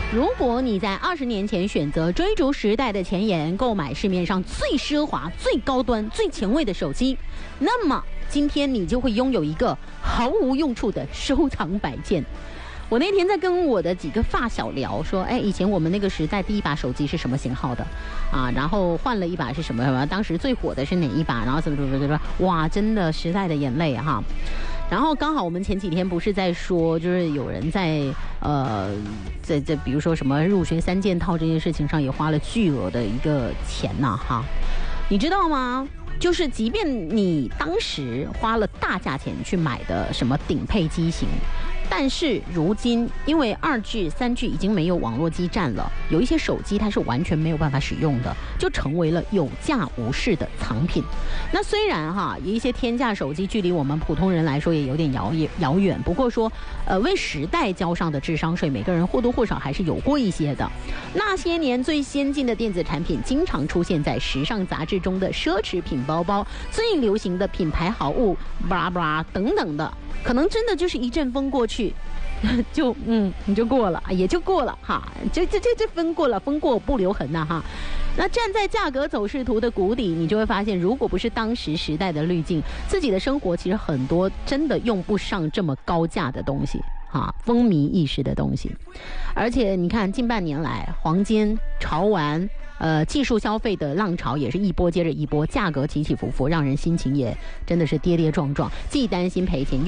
如果你在20年前选择追逐时代的前沿，购买市面上最奢华、最高端、最前卫的手机，那么今天你就会拥有一个毫无用处的收藏摆件。我那天在跟我的几个发小聊说，以前我们那个时代第一把手机是什么型号的啊？然后换了一把是什么？当时最火的是哪一把？然后怎么？哇，真的时代的眼泪哈！然后刚好我们前几天不是在说，就是有人在比如说什么入学3件套这件事情上也花了巨额的一个钱呐哈，你知道吗？就是即便你当时花了大价钱去买的什么顶配机型，但是如今因为2G、3G 已经没有网络基站了，有一些手机它是完全没有办法使用的，就成为了有价无市的藏品。那虽然有一些天价手机距离我们普通人来说也有点遥远，不过说为时代交上的智商税，每个人或多或少还是有过一些的。那些年最先进的电子产品经常出现在时尚杂志中的奢侈品包包，最流行的品牌好物巴拉巴拉等等的，可能真的就是一阵风过去就你就过了，也就过了哈，这风过了，风过不留痕呐哈。那站在价格走势图的谷底，你就会发现，如果不是当时时代的滤镜，自己的生活其实很多真的用不上这么高价的东西哈，风靡一时的东西。而且你看近半年来，黄金、潮玩技术消费的浪潮也是一波接着一波，价格起起伏伏，让人心情也真的是跌跌撞撞，既担心赔钱